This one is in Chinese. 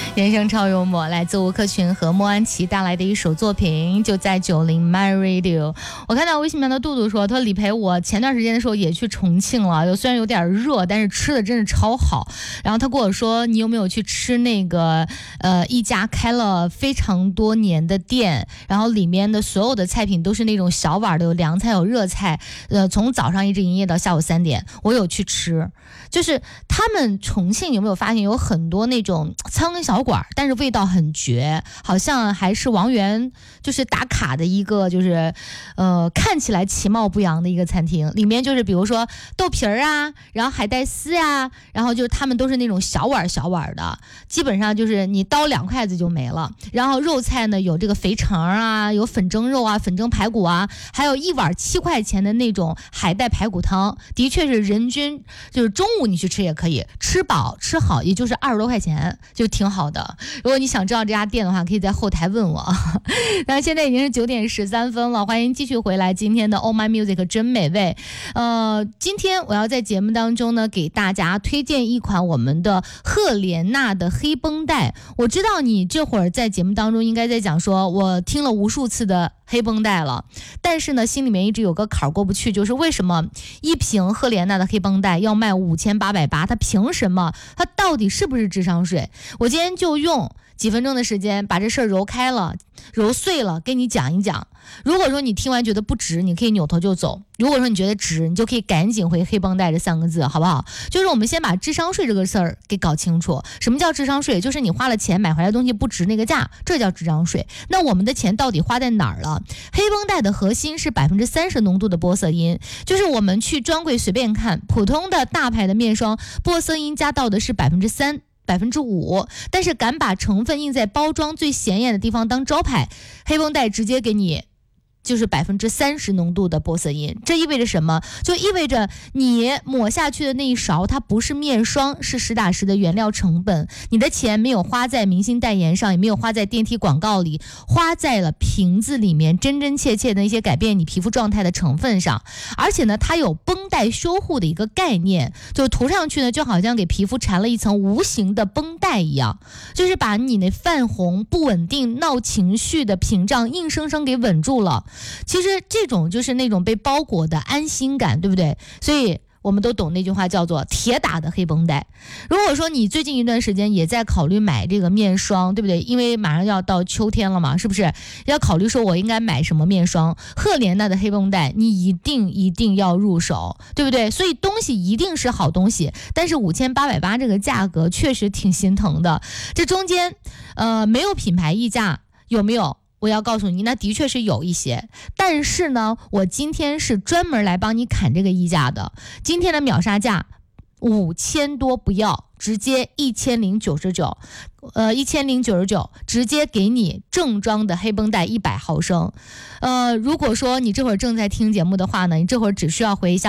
人生超幽默，来自吴克群和莫安琪带来的一首作品，就在90 My Radio。我看到微信上的杜杜说，他说李培，我前段时间的时候也去重庆了，虽然有点热，但是吃的真是超好。然后他跟我说，你有没有去吃那个一家开了非常多年的店，然后里面的所有的菜品都是那种小碗的，有凉菜有热菜，从早上一直营业到下午3点。我有去吃，就是他们重庆有没有发现有很多那种苍蝇小馆，但是味道很绝，好像还是王源就是打卡的一个，就是看起来其貌不扬的一个餐厅，里面就是比如说豆皮儿啊，然后海带丝呀，然后就是他们都是那种小碗的，基本上就是你刀2筷子就没了。然后肉菜呢，有这个肥肠啊，有粉蒸肉啊，粉蒸排骨啊，还有一碗7块钱的那种海带排骨汤，的确是人均就是中午你去吃也可以，吃饱吃好也就是20多块钱，就挺好的。如果你想知道这家店的话，可以在后台问我。那现在已经是9点13分了，欢迎继续回来今天的 Oh My Music 真美味。今天我要在节目当中呢，给大家推荐一款我们的赫莲娜的黑绷带。我知道你这会儿在节目当中应该在讲说，我听了无数次的黑绷带了，但是呢，心里面一直有个坎过不去，就是为什么一瓶赫莲娜的黑绷带要卖5880？它凭什么？它到底是不是智商税？我今天就用几分钟的时间把这事儿揉开了揉碎了跟你讲一讲。如果说你听完觉得不值，你可以扭头就走；如果说你觉得值，你就可以赶紧回黑绷带这3个字，好不好？就是我们先把智商税这个事儿给搞清楚。什么叫智商税？就是你花了钱买回来的东西不值那个价，这叫智商税。那我们的钱到底花在哪儿了？黑绷带的核心是30%浓度的玻色因，就是我们去专柜随便看，普通的大牌的面霜玻色因加到的是3%。5%，但是敢把成分印在包装最显眼的地方当招牌，黑绷带直接给你就是30%浓度的玻色因。这意味着什么？就意味着你抹下去的那一勺它不是面霜，是实打实的原料成本。你的钱没有花在明星代言上，也没有花在电梯广告里，花在了瓶子里面真真切切的一些改变你皮肤状态的成分上。而且呢，它有绷带修护的一个概念，就涂上去呢，就好像给皮肤缠了一层无形的绷带一样，就是把你那泛红、不稳定、闹情绪的屏障硬生生给稳住了。其实这种就是那种被包裹的安心感，对不对？所以我们都懂那句话叫做铁打的黑绷带。如果说你最近一段时间也在考虑买这个面霜，对不对？因为马上要到秋天了嘛，是不是要考虑说我应该买什么面霜？赫莲娜的黑绷带你一定要入手，对不对？所以东西一定是好东西，但是5880这个价格确实挺心疼的。这中间没有品牌溢价，有没有？我要告诉你，那的确是有一些，但是呢，我今天是专门来帮你砍这个溢价的。今天的秒杀价5000多不要，直接1099，1099直接给你正装的黑绷带100毫升。如果说你这会儿正在听节目的话呢，你这会儿只需要回一下